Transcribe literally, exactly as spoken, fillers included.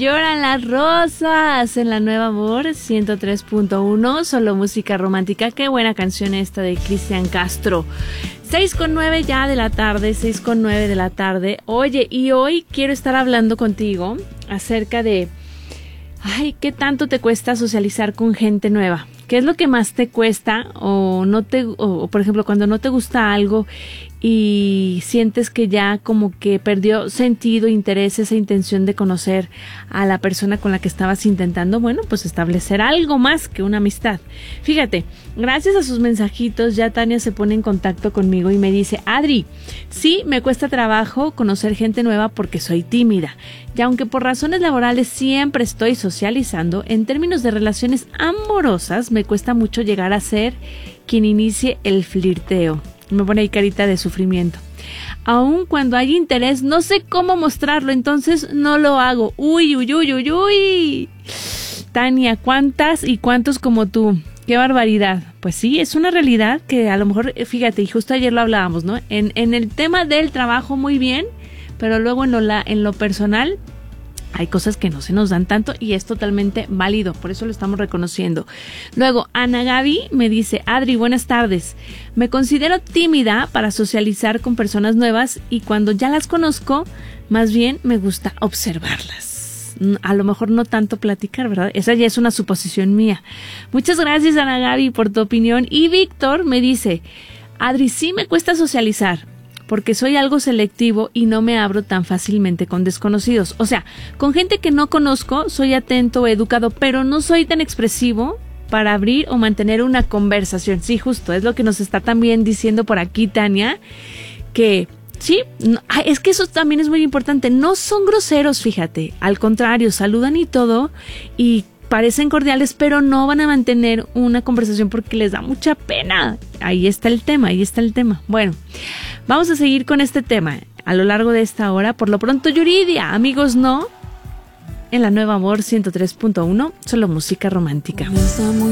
lloran las rosas en la Nueva Amor ciento tres punto uno, solo música romántica. Qué buena canción esta de Cristian Castro. seis con nueve ya de la tarde, seis con nueve de la tarde. Oye, y hoy quiero estar hablando contigo acerca de, ay, ¿qué tanto te cuesta socializar con gente nueva? ¿Qué es lo que más te cuesta o no te, o por ejemplo, cuando no te gusta algo y sientes que ya como que perdió sentido, interés, esa intención de conocer a la persona con la que estabas intentando, bueno, pues establecer algo más que una amistad? Fíjate, gracias a sus mensajitos ya Tania se pone en contacto conmigo y me dice: Adri, sí, me cuesta trabajo conocer gente nueva porque soy tímida. Y aunque por razones laborales siempre estoy socializando, en términos de relaciones amorosas me cuesta mucho llegar a ser quien inicie el flirteo. Me pone ahí carita de sufrimiento. Aun cuando hay interés, no sé cómo mostrarlo, entonces no lo hago. Uy, uy, uy, uy, uy. Tania, ¿cuántas y cuántos como tú? ¡Qué barbaridad! Pues sí, es una realidad que a lo mejor, fíjate, y justo ayer lo hablábamos, ¿no? En, en el tema del trabajo muy bien, pero luego en lo, la, en lo personal hay cosas que no se nos dan tanto y es totalmente válido, por eso lo estamos reconociendo. Luego, Ana Gaby me dice: Adri, buenas tardes. Me considero tímida para socializar con personas nuevas y cuando ya las conozco, más bien me gusta observarlas. A lo mejor no tanto platicar, ¿verdad? Esa ya es una suposición mía. Muchas gracias, Ana Gaby, por tu opinión. Y Víctor me dice: Adri, sí me cuesta socializar porque soy algo selectivo y no me abro tan fácilmente con desconocidos. O sea, con gente que no conozco, soy atento, educado, pero no soy tan expresivo para abrir o mantener una conversación. Sí, justo, es lo que nos está también diciendo por aquí Tania, que sí, no, es que eso también es muy importante. No son groseros, fíjate, al contrario, saludan y todo, y parecen cordiales, pero no van a mantener una conversación porque les da mucha pena. Ahí está el tema, ahí está el tema. Bueno, vamos a seguir con este tema a lo largo de esta hora. Por lo pronto, Yuridia, amigos, no, en la Nueva Amor ciento tres punto uno, solo música romántica.